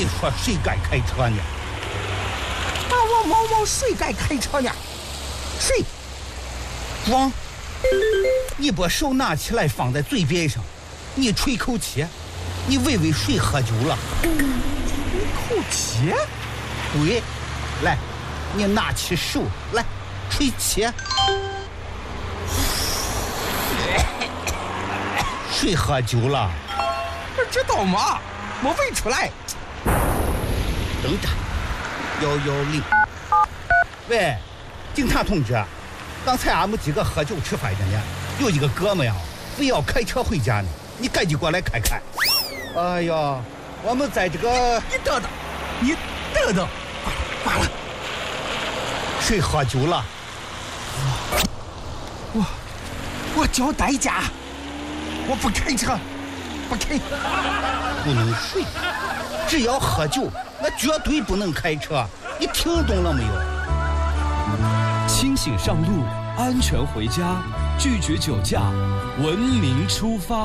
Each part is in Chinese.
你说谁该开车呢？毛谁该开车呢？谁？光，你把手拿起来放在嘴边上，你吹口气，你喂谁喝酒了？ 吹口气？ 对，来，你拿起手来吹气。谁喝酒了？ 不知道吗？没喂出来。 等着，110。喂，警察同志，刚才俺们几个喝酒吃饭的呢，有一个哥们呀，非要开车回家呢，你赶紧过来看看。哎呀，我们在这个…… 你等等，挂了。 谁喝酒了？ 我交代价，我不开车，不开。 不能睡，只要喝酒，那绝对不能开车。你听懂了没有？ 清醒上路，安全回家，拒绝酒驾，文明出发。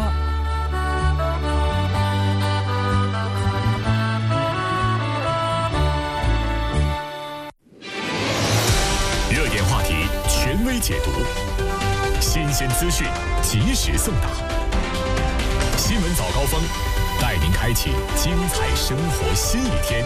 热点话题，权威解读，新鲜资讯，及时送达。新闻早高峰，带您开启精彩生活新一天。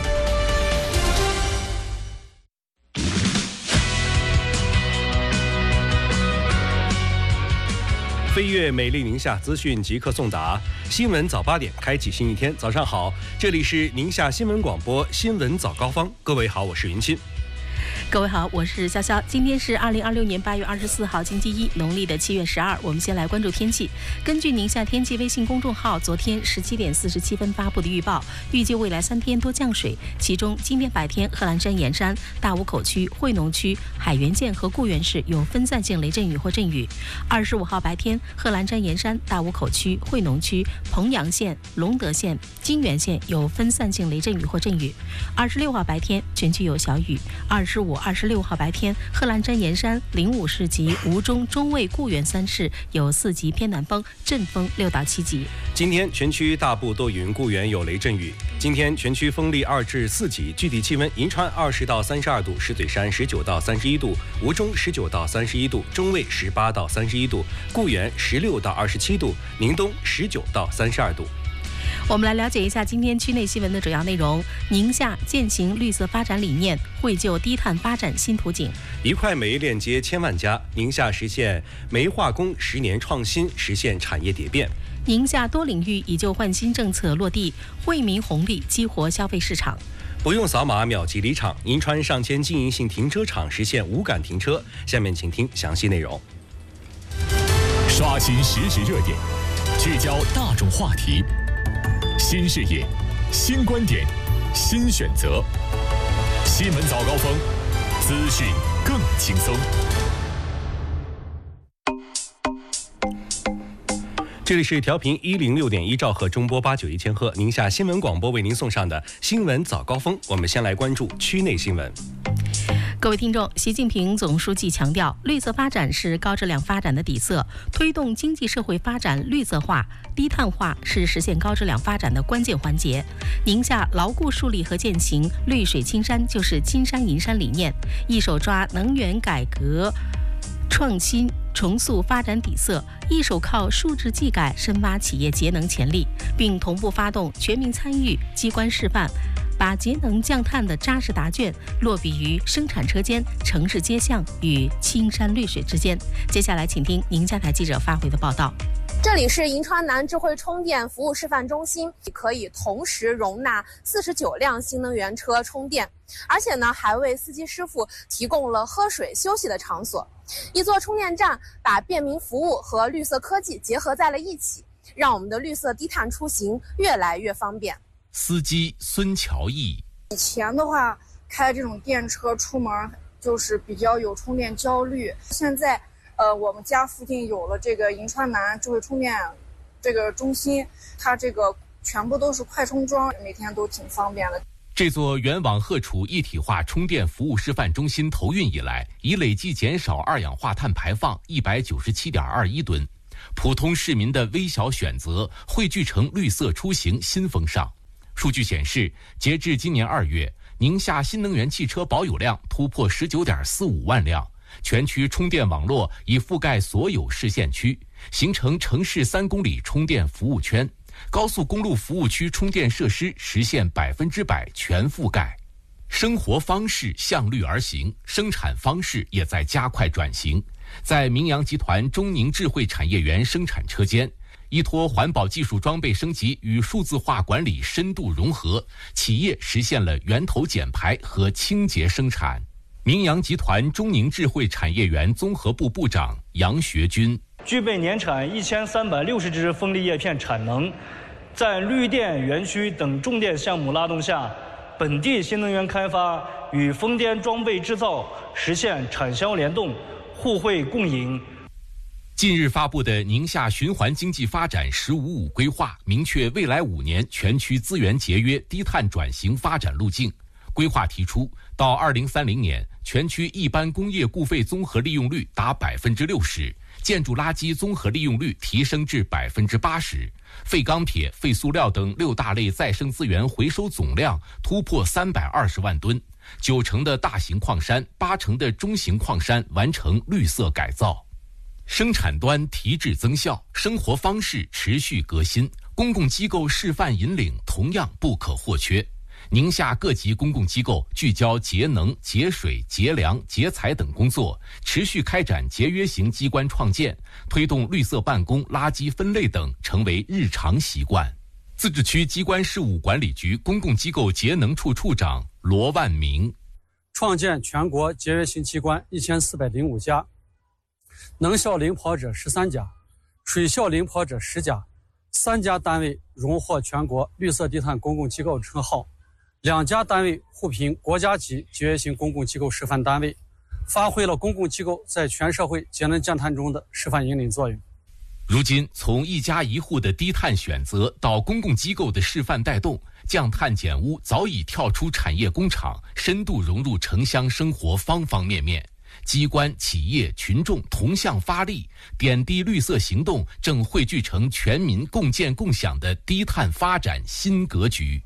飞跃美丽宁夏，资讯即刻送达。新闻早8点，开启新一天。早上好，这里是宁夏新闻广播新闻早高峰。各位好，我是云清。 各位好，我是潇潇。今天是2026年8月24号，星期一，农历的7月12。我们先来关注天气。根据宁夏天气微信公众号昨天17点47分发布的预报，预计未来3天多降水，其中今天白天贺兰山盐山、大沽口区、惠农区、海原县和固原市有分散性雷阵雨或阵雨。25号白天，贺兰山盐山、大沽口区、惠农区、彭阳县、隆德县、金源县有分散性雷阵雨或阵雨。26号白天，全区有小雨。25、26号白天，贺兰山盐山、灵武市及吴中、中卫、固原3市有4级偏南风，阵风6到7级。 今天全区大部多云，固原有雷阵雨。今天全区风力2至4级，具体气温：银川20到32度，石嘴山19到31度，吴中19到31度，中卫18到31度，固原16到27度，宁东19到32度。 我们来了解一下今天区内新闻的主要内容。宁夏践行绿色发展理念，绘就低碳发展新图景。 一块煤链接千万家，宁夏实现煤化工10年创新，实现产业蝶变。 宁夏多领域以旧换新政策落地，惠民红利激活消费市场。 不用扫码秒级离场，银川上千经营性停车场实现无感停车。下面请听详细内容。 刷新实时热点，聚焦大众话题。新视野，新观点，新选择。新闻早高峰，资讯更轻松。 这里是调频106.1兆赫中波891千赫，宁夏新闻广播为您送上的新闻早高峰。我们先来关注区内新闻。 各位听众，习近平总书记强调，绿色发展是高质量发展的底色，推动经济社会发展绿色化、低碳化是实现高质量发展的关键环节。宁夏牢固树立和践行“绿水青山就是金山银山”理念，一手抓能源改革创新重塑发展底色，一手靠数字技改深挖企业节能潜力，并同步发动全民参与、机关示范，把节能降碳的扎实答卷落笔于生产车间、城市街巷与青山绿水之间。接下来请听宁夏台记者发回的报道。 这里是银川南智慧充电服务示范中心，可以同时容纳49辆新能源车充电，而且呢还为司机师傅提供了喝水休息的场所。一座充电站把便民服务和绿色科技结合在了一起，让我们的绿色低碳出行越来越方便。 司机孙乔义， 以前的话开这种电车出门就是比较有充电焦虑，现在我们家附近有了这个银川南智慧充电这个中心，它这个全部都是快充桩，每天都挺方便的。 这座原网荷储一体化充电服务示范中心投运以来，已累计减少二氧化碳排放197.21吨，普通市民的微小选择汇聚成绿色出行新风尚。 数据显示，截至今年2月，宁夏新能源汽车保有量突破19.45万辆，全区充电网络已覆盖所有市县区，形成城市3公里充电服务圈，高速公路服务区充电设施实现100%全覆盖。生活方式向绿而行，生产方式也在加快转型。在明阳集团中宁智慧产业园生产车间，依托环保技术装备升级与数字化管理深度融合，企业实现了源头减排和清洁生产。明阳集团中宁智慧产业园综合部部长杨学军： 具备年产1360只风力叶片产能，在绿电园区等重点项目拉动下，本地新能源开发与风电装备制造实现产销联动、互惠共赢。 近日发布的宁夏循环经济发展“15+5”规划，明确未来5年全区资源节约、低碳转型发展路径。规划提出，到2030年，全区一般工业固废综合利用率达60%，建筑垃圾综合利用率提升至80%，废钢铁、废塑料等6大类再生资源回收总量突破320万吨，9成的大型矿山、8成的中型矿山完成绿色改造。生产端提质增效，生活方式持续革新，公共机构示范引领同样不可或缺。宁夏各级公共机构聚焦节能、节水、节粮、节财等工作，持续开展节约型机关创建，推动绿色办公、垃圾分类等成为日常习惯。自治区机关事务管理局公共机构节能处处长罗万明： 创建全国节约型机关1405家，能效领跑者13家，水效领跑者10家，3家单位荣获全国绿色低碳公共机构称号，2家单位互评国家级节约型公共机构示范单位，发挥了公共机构在全社会节能降碳中的示范引领作用。 如今，从一家一户的低碳选择到公共机构的示范带动，降碳减污早已跳出产业工厂，深度融入城乡生活方方面面。机关、企业、群众同向发力，点滴绿色行动正汇聚成全民共建共享的低碳发展新格局。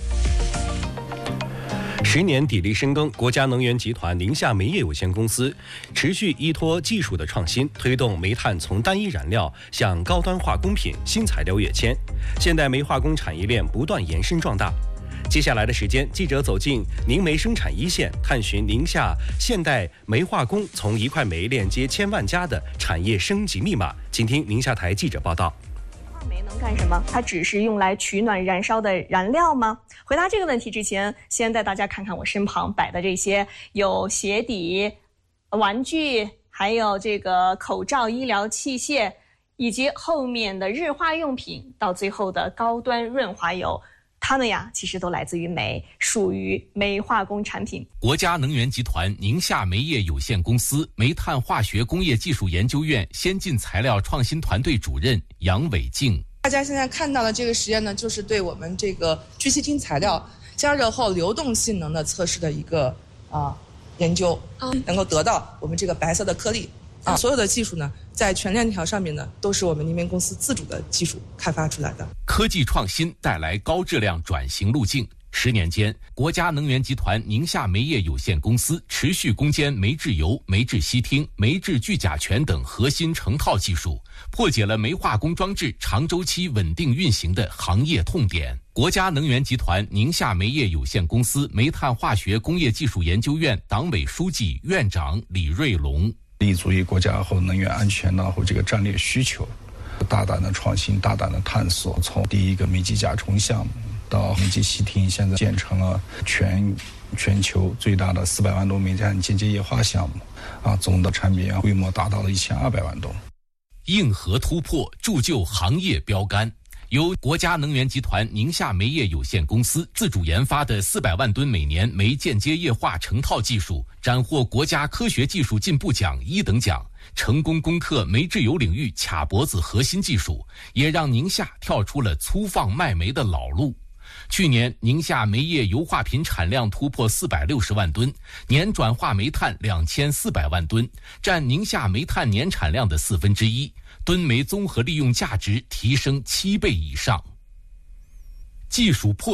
10年砥砺深耕，国家能源集团宁夏煤业有限公司持续依托技术的创新，推动煤炭从单一燃料向高端化工品、新材料跃迁，现代煤化工产业链不断延伸壮大。接下来的时间，记者走进宁煤生产一线，探寻宁夏现代煤化工从一块煤链接千万家的产业升级密码。请听宁夏台记者报道。 煤能干什么？它只是用来取暖燃烧的燃料吗？回答这个问题之前，先带大家看看我身旁摆的这些有鞋底、玩具，还有这个口罩、医疗器械，以及后面的日化用品，到最后的高端润滑油。它们呀，其实都来自于煤，属于煤化工产品。 国家能源集团宁夏煤业有限公司煤炭化学工业技术研究院先进材料创新团队主任杨伟静： 大家现在看到的这个实验呢，就是对我们这个聚气晶材料加热后流动性能的测试的一个研究，能够得到我们这个白色的颗粒。所有的技术呢，在全链条上面呢，都是我们宁煤公司自主的技术开发出来的。 科技创新带来高质量转型路径。10年间，国家能源集团宁夏煤业有限公司持续攻坚煤制油、煤制烯烃、煤制聚甲醛等核心成套技术，破解了煤化工装置长周期稳定运行的行业痛点。国家能源集团宁夏煤业有限公司煤炭化学工业技术研究院党委书记、院长李瑞龙： 立足于国家和能源安全和这个战略需求，大胆的创新，大胆的探索，从第一个煤机甲虫项目到煤机烯烃，现在建成了全球最大的400万吨煤炭间接液化项目，总的产品规模达到了1200万吨。 硬核突破铸就行业标杆。由国家能源集团宁夏煤业有限公司自主研发的400万吨每年煤间接液化成套技术，斩获国家科学技术进步奖1等奖，成功攻克煤制油领域卡脖子核心技术，也让宁夏跳出了粗放卖煤的老路。去年，宁夏煤业油化品产量突破460万吨，年转化煤炭2400万吨，占宁夏煤炭年产量的1/4，吨煤综合利用价值提升7倍以上。技术破